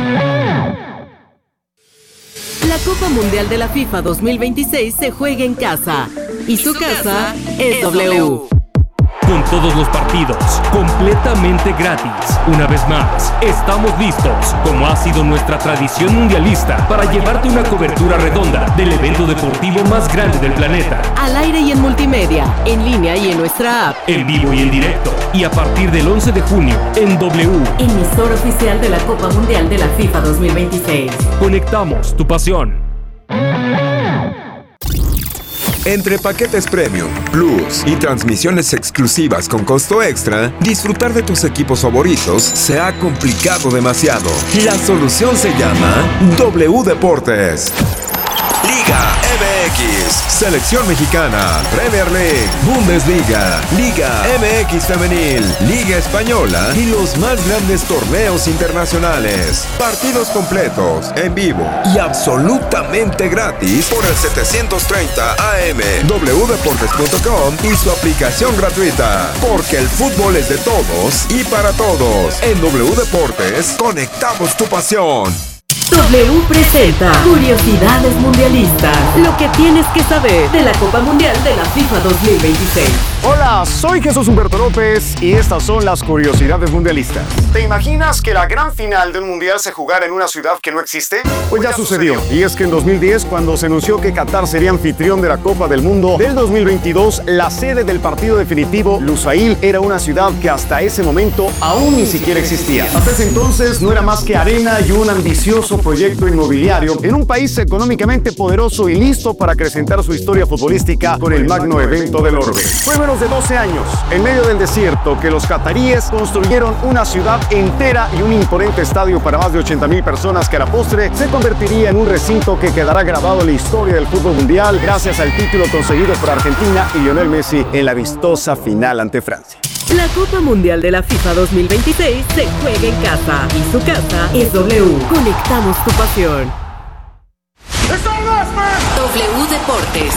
La Copa Mundial de la FIFA 2026 se juega en casa y su casa es W. Con todos los partidos, completamente gratis. Una vez más, estamos listos, como ha sido nuestra tradición mundialista, para llevarte una cobertura redonda del evento deportivo más grande del planeta. Al aire y en multimedia, en línea y en nuestra app. En vivo y en directo. Y a partir del 11 de junio, en W. Emisor oficial de la Copa Mundial de la FIFA 2026. Conectamos tu pasión. Entre paquetes Premium, Plus y transmisiones exclusivas con costo extra, disfrutar de tus equipos favoritos se ha complicado demasiado. La solución se llama W Deportes. Liga MX, Selección Mexicana, Premier League, Bundesliga, Liga MX Femenil, Liga Española y los más grandes torneos internacionales. Partidos completos, en vivo y absolutamente gratis por el 730 AM, wdeportes.com y su aplicación gratuita. Porque el fútbol es de todos y para todos. En W Deportes, conectamos tu pasión. W presenta Curiosidades Mundialistas. Lo que tienes que saber de la Copa Mundial de la FIFA 2026. Hola, soy Jesús Humberto López y estas son las curiosidades mundialistas. ¿Te imaginas que la gran final de un mundial se jugara en una ciudad que no existe? Pues ya sucedió. Y es que en 2010, cuando se anunció que Qatar sería anfitrión de la Copa del Mundo del 2022, la sede del partido definitivo, Lusail, era una ciudad que hasta ese momento aún ni siquiera existía. Hasta ese entonces no era más que arena y un ambicioso proyecto inmobiliario en un país económicamente poderoso y listo para acrecentar su historia futbolística con el magno evento del orbe. Fue menos de 12 años, en medio del desierto, que los cataríes construyeron una ciudad entera y un imponente estadio para más de 80,000 personas que a la postre se convertiría en un recinto que quedará grabado en la historia del fútbol mundial gracias al título conseguido por Argentina y Lionel Messi en la vistosa final ante Francia. La Copa Mundial de la FIFA 2026 se juega en casa y su casa es W. Conectamos tu pasión. W Deportes.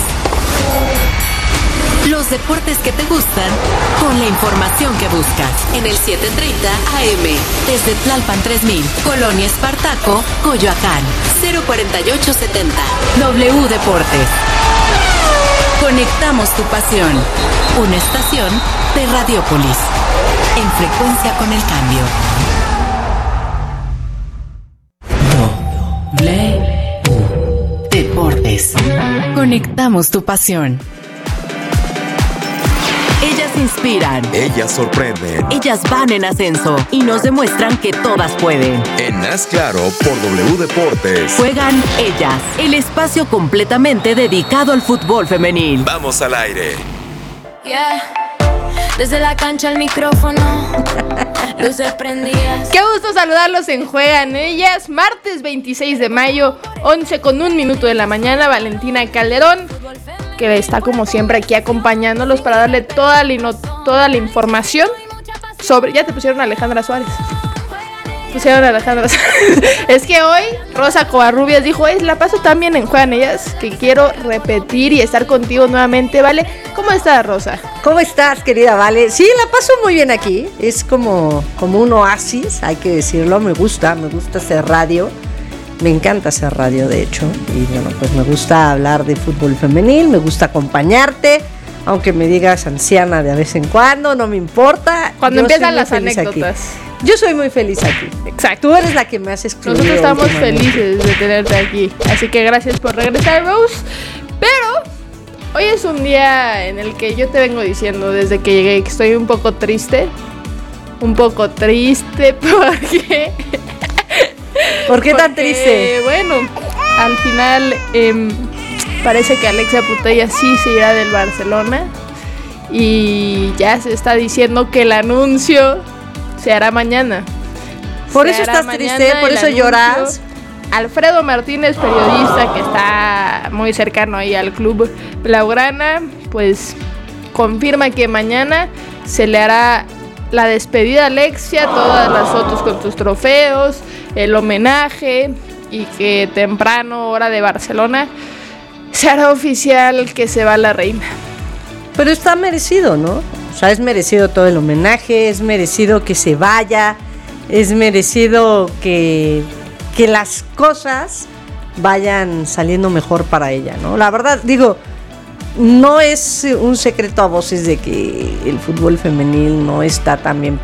Los deportes que te gustan con la información que buscas. En el 7:30 AM. Desde Tlalpan 3000, Colonia Espartaco, Coyoacán. 04870. W Deportes. Conectamos tu pasión. Una estación de Radiopolis. En frecuencia con el cambio. W Deportes. Conectamos tu pasión. Ellas inspiran. Ellas sorprenden. Ellas van en ascenso y nos demuestran que todas pueden. En Haz Claro por W Deportes. Juegan ellas, el espacio completamente dedicado al fútbol femenil. Vamos al aire. Yeah. Desde la cancha al micrófono, luces prendidas. Qué gusto saludarlos en Juegan Ellas. Martes 26 de mayo, 11:01 de la mañana. Valentina Calderón, que está como siempre aquí acompañándolos para darle toda la información sobre... Ya te pusieron a Alejandra Suárez. Es que hoy Rosa Covarrubias dijo, la paso tan bien en Juegan Ellas que quiero repetir y estar contigo nuevamente, ¿vale? ¿Cómo estás, Rosa? ¿Cómo estás, querida Vale? Sí, la paso muy bien aquí. Es como un oasis, hay que decirlo. Me gusta hacer radio. Me encanta hacer radio, de hecho. Y bueno, pues me gusta hablar de fútbol femenil, me gusta acompañarte. Aunque me digas anciana de vez en cuando, no me importa. Cuando empiezan las anécdotas. Aquí. Yo soy muy feliz aquí. Exacto. Tú eres la que me has escrito. Nosotros estamos felices de tenerte aquí. Así que gracias por regresar, Rose. Pero hoy es un día en el que yo te vengo diciendo desde que llegué que estoy un poco triste. Porque... ¿Por qué tan triste? Bueno, al final parece que Alexia Putellas sí se irá del Barcelona. Y ya se está diciendo que el anuncio se hará mañana. Por eso estás triste, por eso lloras. Alfredo Martínez, periodista que está muy cercano ahí al club blaugrana, pues confirma que mañana se le hará la despedida a Alexia, todas las fotos con tus trofeos, el homenaje, y que temprano, hora de Barcelona, se hará oficial que se va la reina. Pero está merecido, ¿no? O sea, es merecido todo el homenaje, es merecido que se vaya, es merecido que las cosas vayan saliendo mejor para ella, ¿no? La verdad, digo, no es un secreto a voces de que el fútbol femenil no está tan bien